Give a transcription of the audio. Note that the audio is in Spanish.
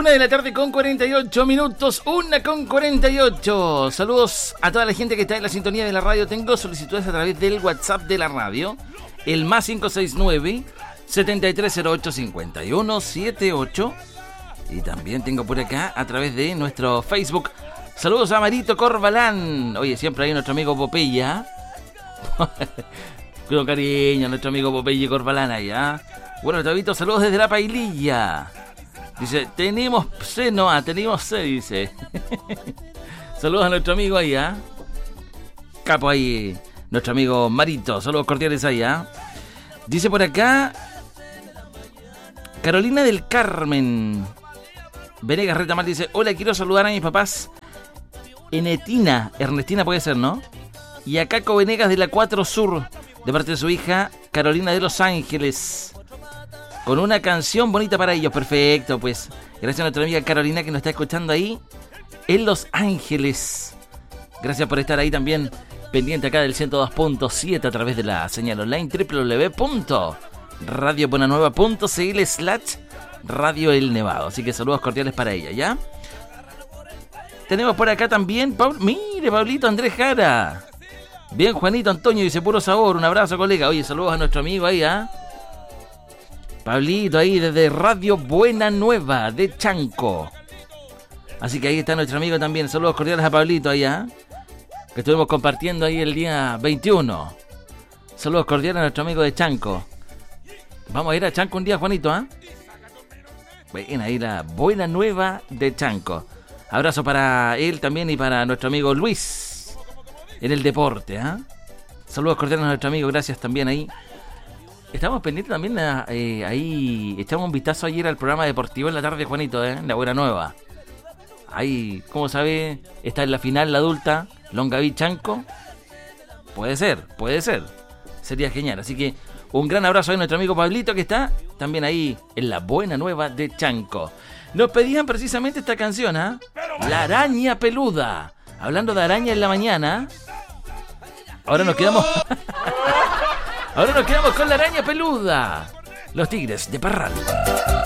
1:48 PM, 1:48. Saludos a toda la gente que está en la sintonía de la radio. Tengo solicitudes a través del WhatsApp de la radio, el más 569-7308-5178. Y también tengo por acá a través de nuestro Facebook. Saludos a Marito Corbalán. Oye, siempre hay nuestro amigo Popeye. Con cariño, nuestro amigo Popeye Corbalán allá. Bueno, Tabito, saludos desde La Paililla. Dice, tenemos C, tenemos C, dice. Saludos a nuestro amigo allá. Capo ahí, nuestro amigo Marito. Saludos cordiales allá. Dice por acá Carolina del Carmen Venegas Retamal, dice, hola, quiero saludar a mis papás Ernestina puede ser, ¿no? Y a Caco Venegas de la 4 Sur, de parte de su hija Carolina de Los Ángeles, con una canción bonita para ellos. Perfecto, pues gracias a nuestra amiga Carolina que nos está escuchando ahí en Los Ángeles. Gracias por estar ahí también pendiente acá del 102.7 a través de la señal online www.radiobuenanueva.cl/Radio El Nevado. Así que saludos cordiales para ella, ¿ya? Tenemos por acá también mire, Pablito Andrés Jara. Bien, Juanito Antonio dice, puro sabor, un abrazo, colega. Oye, saludos a nuestro amigo ahí, Pablito ahí desde Radio Buena Nueva de Chanco. Así que ahí está nuestro amigo también. Saludos cordiales a Pablito ahí, que estuvimos compartiendo ahí el día 21. Saludos cordiales a nuestro amigo de Chanco. Vamos a ir a Chanco un día, Juanito, Bueno, ahí la Buena Nueva de Chanco. Abrazo para él también y para nuestro amigo Luis en el deporte, Saludos cordiales a nuestro amigo, gracias también ahí. Estamos pendientes también ahí, echamos un vistazo ayer al programa deportivo en la tarde, Juanito, la Buena Nueva. Ahí, como sabe, está en la final la adulta, Longaví Chanco. Puede ser. Sería genial, así que un gran abrazo a nuestro amigo Pablito que está también ahí en la Buena Nueva de Chanco. Nos pedían precisamente esta canción, La Araña Peluda. Hablando de araña en la mañana, ahora nos quedamos con la Araña Peluda. Los Tigres de Parral.